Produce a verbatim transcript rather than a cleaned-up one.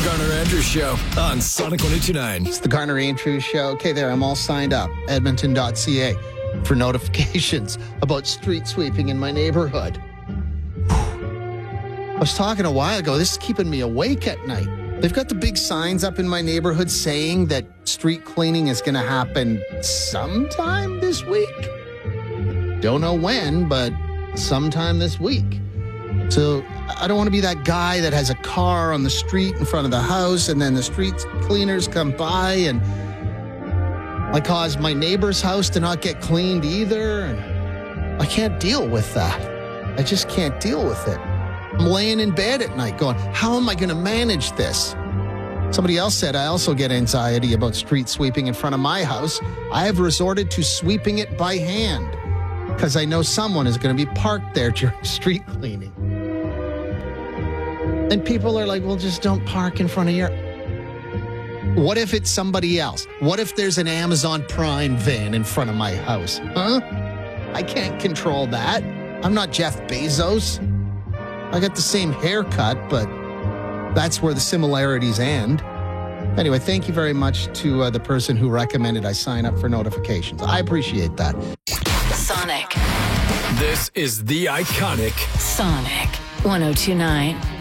The Garner Andrews Show on Sonic one oh two point nine. It's the Garner Andrews Show. Okay, there, I'm all signed up. Edmonton dot c a for notifications about street sweeping in my neighborhood. I was talking a while ago. This is keeping me awake at night. They've got the big signs up in my neighborhood saying that street cleaning is going to happen sometime this week. Don't know when, but sometime this week. So I don't want to be that guy that has a car on the street in front of the house and then the street cleaners come by and I cause my neighbor's house to not get cleaned either. And I can't deal with that. I just can't deal with it. I'm laying in bed at night going, how am I going to manage this? Somebody else said, I also get anxiety about street sweeping in front of my house. I have resorted to sweeping it by hand because I know someone is going to be parked there during street cleaning. And people are like, well, just don't park in front of your... What if it's somebody else? What if there's an Amazon Prime van in front of my house? Huh? I can't control that. I'm not Jeff Bezos. I got the same haircut, but that's where the similarities end. Anyway, thank you very much to uh, the person who recommended I sign up for notifications. I appreciate that. Sonic. This is the iconic Sonic one oh two point nine.